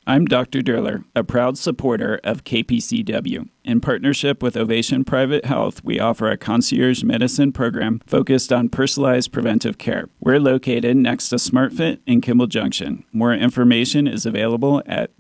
I'm Dr. Durler, a proud supporter of KPCW. In partnership with Ovation Private Health, we offer a concierge medicine program focused on personalized preventive care. We're located next to SmartFit in Kimball Junction. More information is available at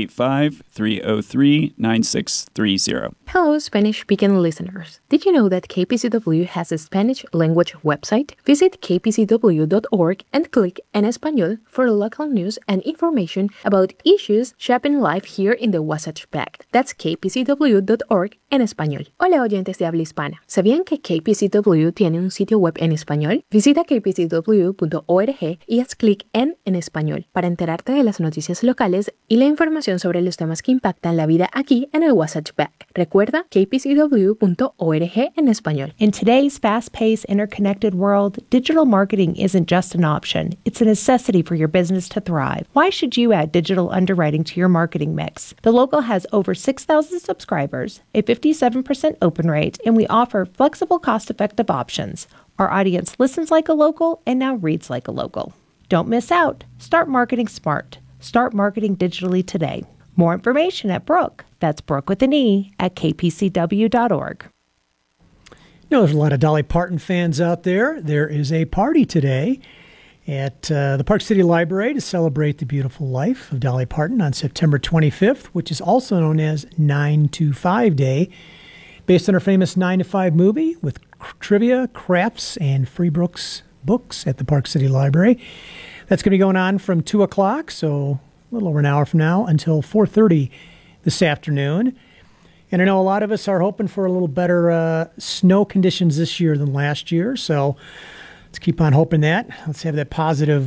385-303-9630. Hello, Spanish-speaking listeners. Did you know that KPCW has a Spanish language website? Visit kpcw.org and click En Español for local news and information about issues shaping life here in the Wasatch Back. That's kpcw.org en español. Hola, oyentes de habla hispana. ¿Sabían que KPCW tiene un sitio web en español? Visita kpcw.org y haz clic en español para enterarte de las noticias locales y la información sobre los temas que impactan la vida aquí en el Wasatch Back. Recuerda kpcw.org en español. In today's fast-paced, interconnected world, digital marketing isn't just an option. It's a necessity for your business to thrive. Why should you add digital underwriting to your marketing mix? The Local has over 6,000 subscribers, a 57% open rate, and we offer flexible, cost-effective options. Our audience listens like a local and now reads like a local. Don't miss out. Start marketing smart. Start marketing digitally today. More information at Brooke. That's Brooke with an E at kpcw.org. You know, there's a lot of Dolly Parton fans out there. There is a party today at the Park City Library to celebrate the beautiful life of Dolly Parton on September 25th, which is also known as 9-to-5 Day, based on her famous 9 to 5 movie with trivia, crafts, and free books at the Park City Library. That's going to be going on from 2 o'clock, so a little over an hour from now, until 4:30 this afternoon. And I know a lot of us are hoping for a little better snow conditions this year than last year, so let's keep on hoping that. Let's have that positive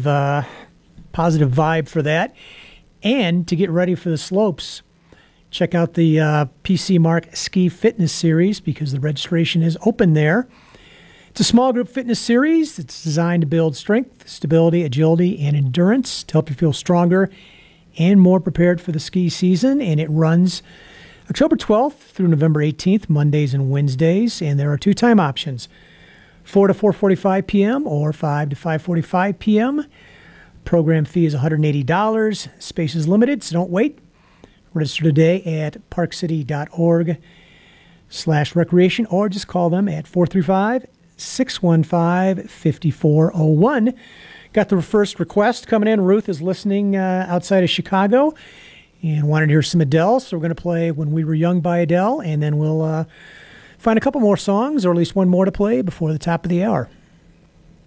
vibe for that. And to get ready for the slopes, check out the PC Mark Ski Fitness Series because the registration is open there. It's a small group fitness series. It's designed to build strength, stability, agility, and endurance to help you feel stronger and more prepared for the ski season. And it runs October 12th through November 18th, Mondays and Wednesdays. And there are 2 time options, 4 to 4:45 p.m. or 5 to 5:45 p.m. Program fee is $180. Space is limited, so don't wait. Register today at parkcity.org/recreation or just call them at 435-615-5401. Got the first request coming in. Ruth is listening outside of Chicago and wanted to hear some Adele, so we're going to play When We Were Young by Adele, and then we'll find a couple more songs, or at least one more to play before the top of the hour.